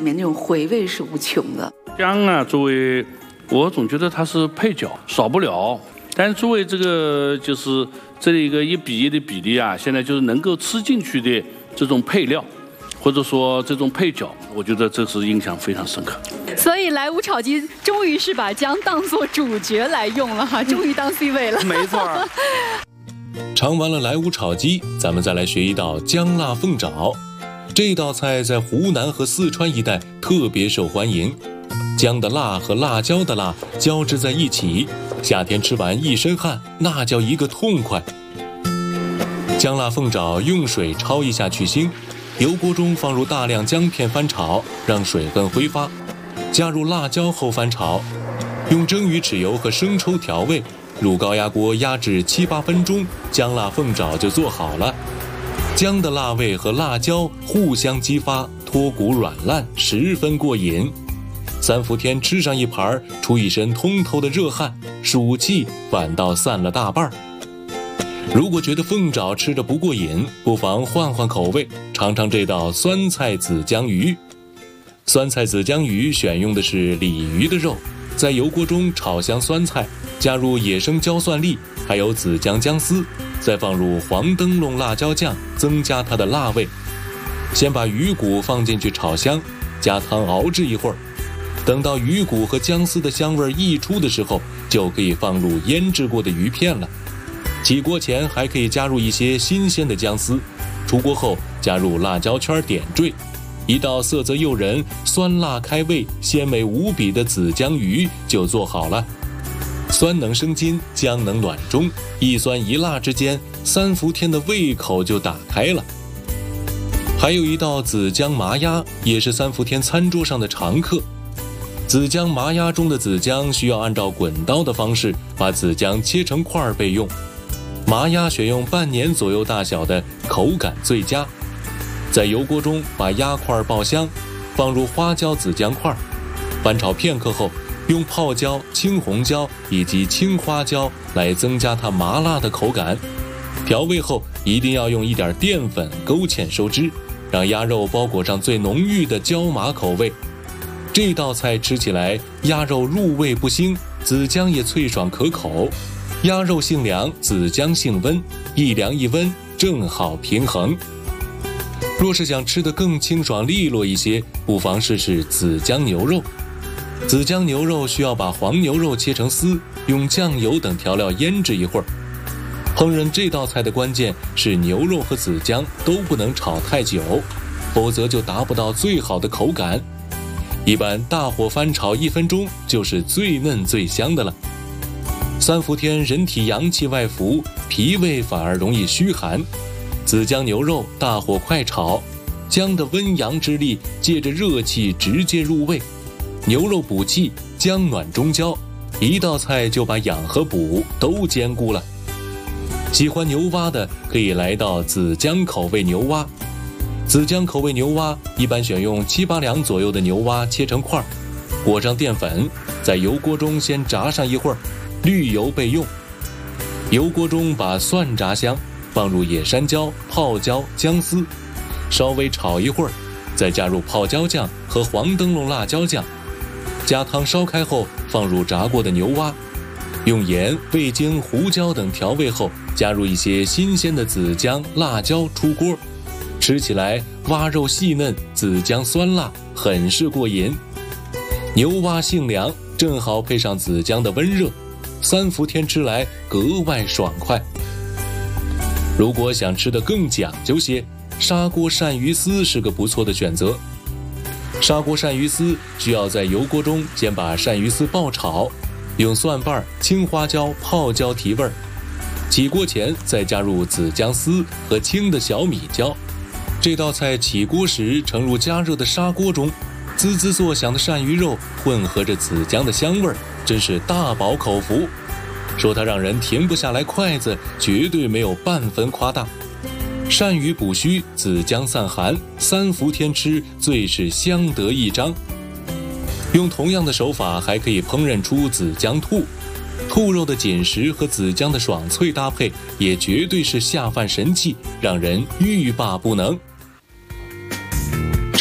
面那种回味是无穷的。 姜啊，作为我总觉得它是配角，少不了。但是作为这个就是这一个1比1的比例啊，现在就是能够吃进去的这种配料，或者说这种配角，我觉得这是印象非常深刻。 所以莱芜炒鸡终于是把姜当作主角来用了哈，终于当 C 位了。 没错。 尝完了莱芜炒鸡，咱们再来学一道姜辣凤爪。这道菜在湖南和四川一带特别受欢迎，姜的辣和辣椒的辣交织在一起，夏天吃完一身汗，那叫一个痛快。姜辣凤爪用水焯一下去腥，油锅中放入大量姜片翻炒，让水分挥发，加入辣椒后翻炒，用蒸鱼豉油和生抽调味，入高压锅压制7、8分钟，姜辣凤爪就做好了。姜的辣味和辣椒互相激发，脱骨软烂，十分过瘾。3伏天吃上一盘，出一身通透的热汗，暑气反倒散了大半。如果觉得凤爪吃着不过瘾，不妨换换口味，尝尝这道酸菜紫姜鱼。酸菜紫姜鱼选用的是鲤鱼的肉，在油锅中炒香酸菜，加入野生椒蒜粒，还有紫姜姜丝，再放入黄灯笼辣椒酱，增加它的辣味。先把鱼骨放进去炒香，加汤熬制一会儿，等到鱼骨和姜丝的香味溢出的时候，就可以放入腌制过的鱼片了。起锅前还可以加入一些新鲜的姜丝，出锅后加入辣椒圈点缀，一道色泽诱人、酸辣开胃、鲜美无比的紫姜鱼就做好了。酸能生津，姜能暖中，一酸一辣之间，3伏天的胃口就打开了。还有一道紫姜麻鸭，也是3伏天餐桌上的常客。紫姜麻鸭中的紫姜需要按照滚刀的方式把紫姜切成块备用。麻鸭选用半年左右大小的，口感最佳。在油锅中把鸭块爆香，放入花椒紫姜块，翻炒片刻后，用泡椒、青红椒以及青花椒来增加它麻辣的口感。调味后一定要用一点淀粉勾芡收汁，让鸭肉包裹上最浓郁的椒麻口味。这道菜吃起来鸭肉入味不腥，紫姜也脆爽可口。鸭肉性凉，紫姜性温，一凉一温，正好平衡。若是想吃得更清爽利落一些，不妨试试紫姜牛肉。紫姜牛肉需要把黄牛肉切成丝，用酱油等调料腌制一会儿。烹饪这道菜的关键是牛肉和紫姜都不能炒太久，否则就达不到最好的口感。一般大火翻炒1分钟就是最嫩最香的了。3伏天人体阳气外浮，脾胃反而容易虚寒。紫姜牛肉大火快炒，姜的温阳之力借着热气直接入味，牛肉补气，姜暖中焦，一道菜就把养和补都兼顾了。喜欢牛蛙的可以来到紫姜口味牛蛙。紫姜口味牛蛙一般选用7、8两左右的牛蛙切成块，裹上淀粉，在油锅中先炸上一会儿，绿油备用。油锅中把蒜炸香，放入野山椒、泡椒、姜丝，稍微炒一会儿，再加入泡椒酱和黄灯笼辣椒酱，加汤烧开后放入炸过的牛蛙，用盐、味精、胡椒等调味后，加入一些新鲜的紫姜、辣椒出锅，吃起来蛙肉细嫩，紫姜酸辣，很是过瘾。牛蛙性凉，正好配上紫姜的温热，3伏天吃来格外爽快。如果想吃得更讲究些，砂锅鳝鱼丝是个不错的选择。砂锅鳝鱼丝需要在油锅中先把鳝鱼丝爆炒，用蒜瓣、青花椒、泡椒提味儿。起锅前再加入紫姜丝和青的小米椒。这道菜起锅时盛入加热的砂锅中，滋滋作响的鳝鱼肉混合着紫姜的香味儿，真是大饱口福。说它让人停不下来筷子，绝对没有半分夸大。鳝鱼补虚，紫姜散寒，3伏天吃最是相得益彰。用同样的手法还可以烹饪出紫姜兔，兔肉的紧实和紫姜的爽脆搭配，也绝对是下饭神器，让人欲罢不能。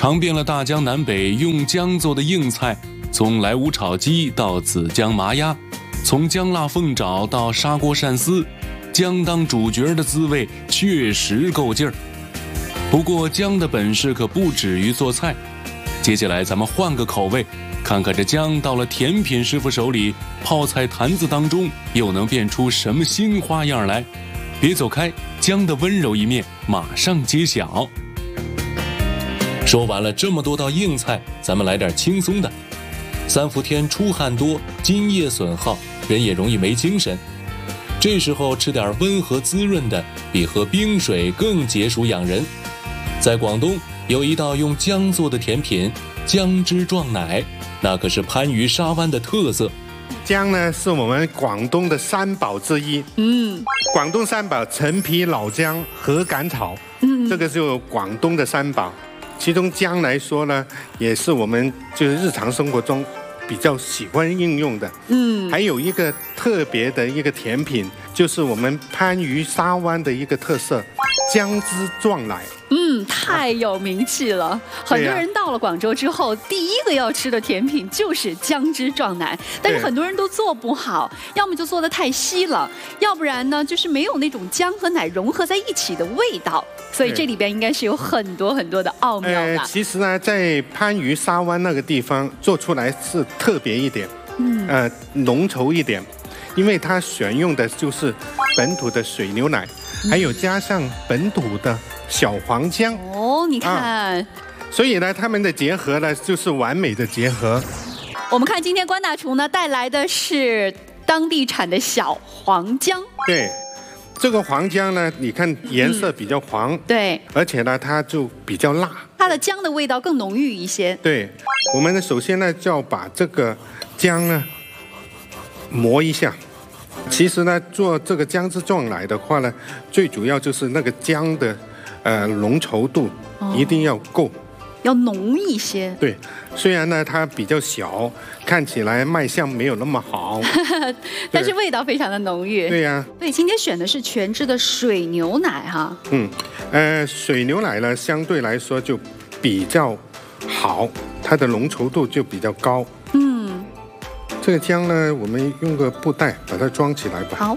尝遍了大江南北用姜做的硬菜，从莱芜炒鸡到紫姜麻鸭，从姜辣凤爪到砂锅鳝丝，姜当主角的滋味确实够劲儿。不过姜的本事可不止于做菜，接下来咱们换个口味，看看这姜到了甜品师傅手里，泡菜坛子当中又能变出什么新花样来？别走开，姜的温柔一面马上揭晓。说完了这么多道硬菜，咱们来点轻松的。三伏天出汗多，津液损耗，人也容易没精神。这时候吃点温和滋润的，比喝冰水更解暑养人。在广东有一道用姜做的甜品姜汁撞奶，那可是番禺沙湾的特色。 姜呢是我们广东的三宝之一。广东三宝：陈皮、老姜、禾秆草。这个就广东的三宝。其中姜来说呢，也是我们就是日常生活中比较喜欢应用的。还有一个特别的一个甜品，就是我们番禺沙湾的一个特色姜汁撞奶。 太有名气了，很多人到了广州之后，第一个要吃的甜品就是姜汁撞奶，但是很多人都做不好，要么就做得太稀了，要不然呢就是没有那种姜和奶融合在一起的味道，所以这里边应该是有很多很多的奥妙的。 其实呢，在番禺沙湾那个地方做出来是特别一点，浓稠一点，因为它选用的就是本土的水牛奶，还有加上本土的小黄姜。 你看， 所以呢，他们的结合呢，就是完美的结合。 我们看今天关大厨呢带来的是当地产的小黄姜。 对，这个黄姜呢，你看颜色比较黄， 对， 而且呢，它就比较辣， 它的姜的味道更浓郁一些。 对，我们呢，首先呢，就要把这个姜呢磨一下。其实呢，做这个姜汁撞奶的话呢，最主要就是那个姜的浓稠度一定要够， 要浓一些。 对，虽然呢它比较小，看起来卖相没有那么好， 但是味道非常的浓郁。 对呀。 所以今天选的是全脂的水牛奶哈。 水牛奶呢相对来说就比较好，它的浓稠度就比较高。这个姜呢，我们用个布袋把它装起来吧。 好。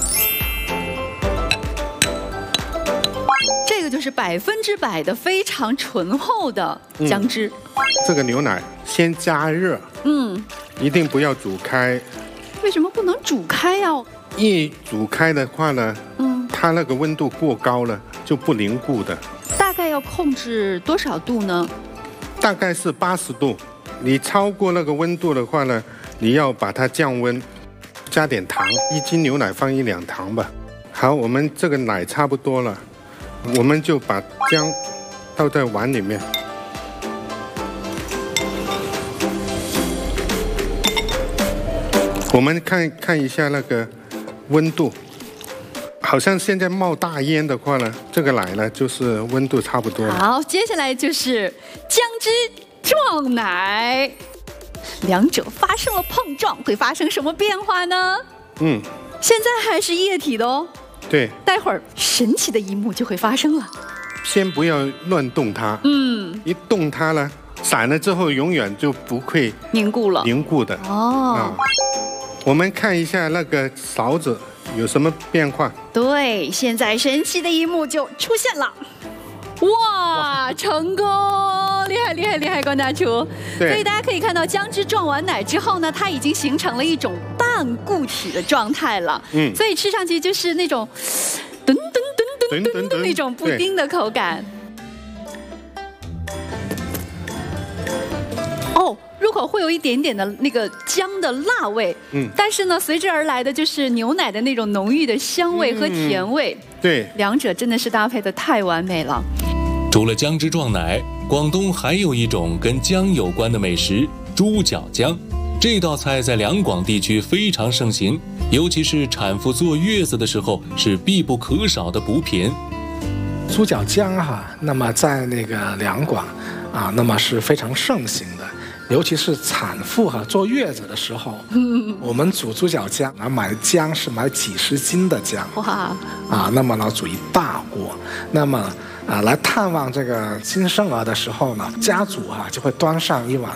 这个就是100%的非常醇厚的姜汁。 这个牛奶先加热，一定不要煮开。 为什么不能煮开呀？ 一煮开的话呢，它那个温度过高了就不凝固的。 大概要控制多少度呢？ 大概是80度。你超过那个温度的话呢，你要把它降温，加点糖，1斤牛奶放1两糖吧。好，我们这个奶差不多了，我们就把姜倒在碗里面。我们看一下那个温度，好像现在冒大烟的话呢，这个奶呢就是温度差不多了。 好，接下来就是姜汁撞奶，两者发生了碰撞，会发生什么变化呢？现在还是液体的哦。 对， 待会儿神奇的一幕就会发生了。 先不要乱动它，一动它呢，散了之后永远就不会凝固了， 凝固的。我们看一下那个勺子有什么变化。 对，现在神奇的一幕就出现了。哇，成功！厉害厉害厉害，关大厨。所以大家可以看到，姜汁撞完奶之后呢，它已经形成了一种半固体的状态了。所以吃上去就是那种噔噔噔噔噔的那种布丁的口感。入口会有一点点的那个姜的辣味，但是呢，随之而来的就是牛奶的那种浓郁的香味和甜味。 对， 两者真的是搭配的太完美了。 除了姜汁撞奶，广东还有一种跟姜有关的美食——猪脚姜。这道菜在两广地区非常盛行，尤其是产妇坐月子的时候是必不可少的补品。 猪脚姜那么在那个两广那么是非常盛行的。尤其是产妇坐月子的时候，我们煮猪脚姜，买姜是买几十斤的姜，那么呢煮一大锅，那么来探望这个新生儿的时候呢，家主就会端上一碗